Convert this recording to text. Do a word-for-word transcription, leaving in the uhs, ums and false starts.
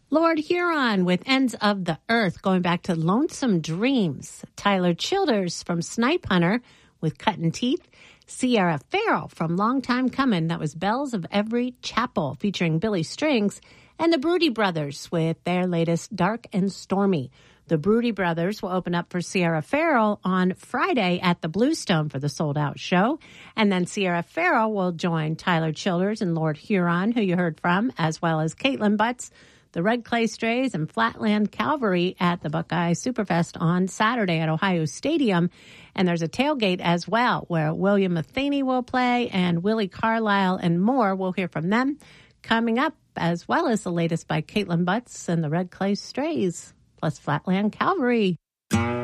Lord Huron with Ends of the Earth, going back to Lonesome Dreams. Tyler Childers from Snipe Hunter with Cutting Teeth. Sierra Farrell from Long Time Comin', that was Bells of Every Chapel, featuring Billy Strings. And the Broody Brothers with their latest Dark and Stormy. The Broody Brothers will open up for Sierra Farrell on Friday at the Bluestone for the sold-out show. And then Sierra Farrell will join Tyler Childers and Lord Huron, who you heard from, as well as Caitlin Butts, the Red Clay Strays, and Flatland Cavalry at the Buckeye Superfest on Saturday at Ohio Stadium. And there's a tailgate as well where William Matheny will play and Willie Carlisle and more. We'll hear from them coming up, as well as the latest by Caitlin Butts and the Red Clay Strays, plus Flatland Cavalry.